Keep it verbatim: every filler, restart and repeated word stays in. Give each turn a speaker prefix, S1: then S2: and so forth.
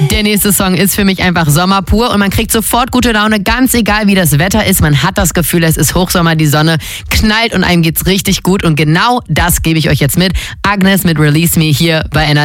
S1: Der nächste Song ist für mich einfach Sommer pur und man kriegt sofort gute Laune, ganz egal wie das Wetter ist. Man hat das Gefühl, es ist Hochsommer, die Sonne knallt und einem geht's richtig gut und genau das gebe ich euch jetzt mit. Agnes mit Release Me hier bei N R